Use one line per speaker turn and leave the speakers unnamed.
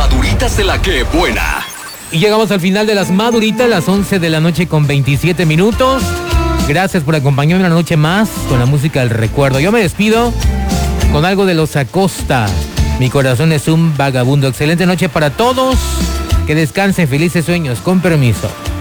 Maduritas de la que buena.
Y llegamos al final de las Maduritas, las 11 de la noche con 27 minutos. Gracias por acompañarme una noche más con la música del recuerdo. Yo me despido con algo de Los Acosta. Mi corazón es un vagabundo. Excelente noche para todos. Que descansen, felices sueños. Con permiso.